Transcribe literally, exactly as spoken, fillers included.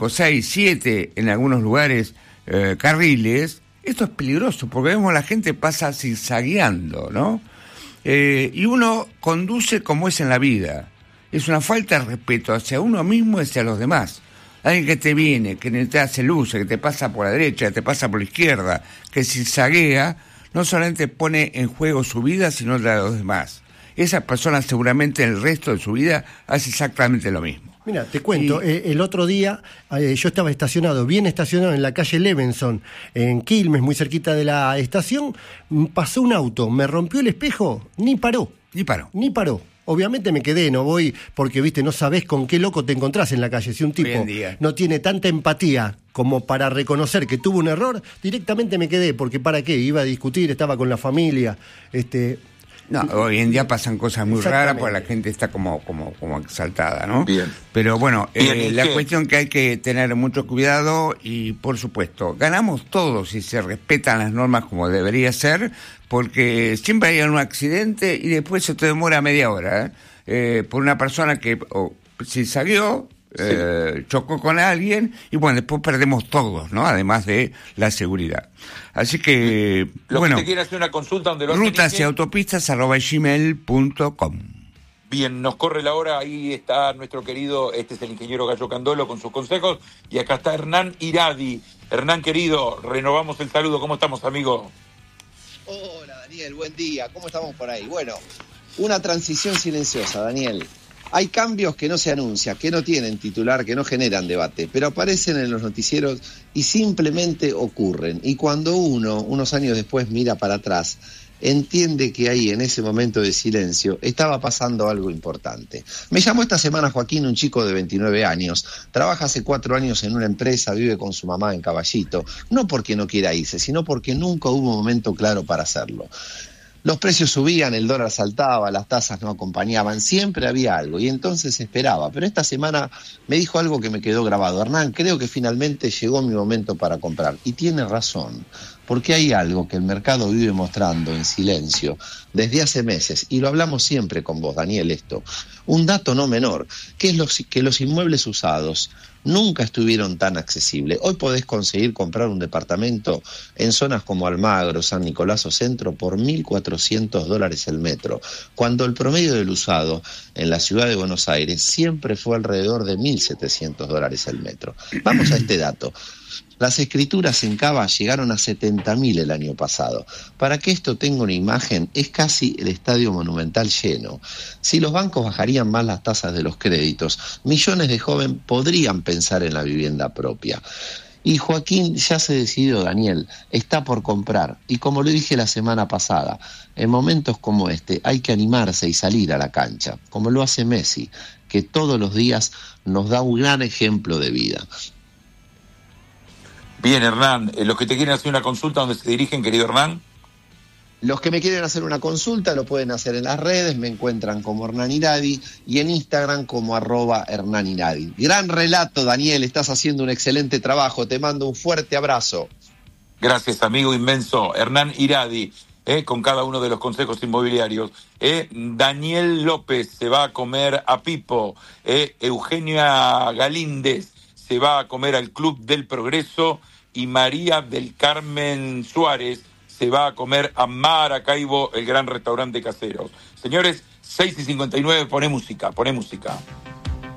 cinco, seis, siete, en algunos lugares, eh, carriles, esto es peligroso, porque vemos a la gente pasa zigzagueando, ¿no? Eh, y uno conduce como es en la vida. Es una falta de respeto hacia uno mismo y hacia los demás. Alguien que te viene, que te hace luces, que te pasa por la derecha, que te pasa por la izquierda, que zigzaguea, no solamente pone en juego su vida, sino la de los demás. Esa persona seguramente el resto de su vida hace exactamente lo mismo. Mira, te cuento, y... eh, el otro día eh, yo estaba estacionado, bien estacionado en la calle Levenson, en Quilmes, muy cerquita de la estación, pasó un auto, me rompió el espejo, ni paró. Ni paró. Ni paró. Obviamente me quedé, no voy, porque viste, no sabés con qué loco te encontrás en la calle. Si un tipo no tiene tanta empatía como para reconocer que tuvo un error, directamente me quedé, porque ¿para qué? Iba a discutir, estaba con la familia, este... No, hoy en día pasan cosas muy raras porque la gente está como como como exaltada, ¿no? Bien. Pero bueno, Bien, eh, ¿y la qué? cuestión que hay que tener mucho cuidado y, por supuesto, ganamos todos si se respetan las normas como debería ser, porque siempre hay un accidente y después se te demora media hora, ¿eh? Eh, por una persona que o, si salió... Eh, sí. Chocó con alguien y bueno, después perdemos todos, ¿no? Además de la seguridad. Así que, Lo bueno, que te quiere hacer una consulta donde lo rutas y autopistas arroba gmail punto com. Bien, nos corre la hora, ahí está nuestro querido, este es el ingeniero Gallo Candolo con sus consejos, y acá está Hernán Iradi. Hernán, querido, renovamos el saludo, ¿cómo estamos, amigo? Hola, Daniel, buen día, ¿cómo estamos por ahí? Bueno, una transición silenciosa, Daniel. Hay cambios que no se anuncian, que no tienen titular, que no generan debate, pero aparecen en los noticieros y simplemente ocurren. Y cuando uno, unos años después, mira para atrás, entiende que ahí, en ese momento de silencio, estaba pasando algo importante. Me llamó esta semana Joaquín, un chico de veintinueve años, trabaja hace cuatro años en una empresa, vive con su mamá en Caballito, no porque no quiera irse, sino porque nunca hubo momento claro para hacerlo. Los precios subían, el dólar saltaba, las tasas no acompañaban, siempre había algo y entonces esperaba. Pero esta semana me dijo algo que me quedó grabado. Hernán, creo que finalmente llegó mi momento para comprar. Y tiene razón, porque hay algo que el mercado vive mostrando en silencio desde hace meses, y lo hablamos siempre con vos, Daniel, esto. Un dato no menor, que es los, que los inmuebles usados nunca estuvieron tan accesibles. Hoy podés conseguir comprar un departamento en zonas como Almagro, San Nicolás o Centro por mil cuatrocientos dólares el metro, cuando el promedio del usado en la ciudad de Buenos Aires siempre fue alrededor de mil setecientos dólares el metro. Vamos a este dato. Las escrituras en Cava llegaron a setenta mil el año pasado. Para que esto tenga una imagen, es casi el Estadio Monumental lleno. Si los bancos bajarían más las tasas de los créditos, millones de jóvenes podrían pensar en la vivienda propia. Y Joaquín ya se decidió, Daniel, está por comprar. Y como lo dije la semana pasada, en momentos como este hay que animarse y salir a la cancha, como lo hace Messi, que todos los días nos da un gran ejemplo de vida. Bien, Hernán, eh, los que te quieren hacer una consulta, ¿dónde se dirigen, querido Hernán? Los que me quieren hacer una consulta lo pueden hacer en las redes, me encuentran como Hernán Iradi y en Instagram como arroba Hernán Iradi. Gran relato, Daniel, estás haciendo un excelente trabajo, te mando un fuerte abrazo. Gracias, amigo inmenso. Hernán Iradi, eh, con cada uno de los consejos inmobiliarios. Eh, Daniel López se va a comer a Pipo, eh, Eugenia Galíndez se va a comer al Club del Progreso y María del Carmen Suárez se va a comer a Maracaibo, el gran restaurante Caseros. Señores, seis y cincuenta y nueve, poné música, poné música.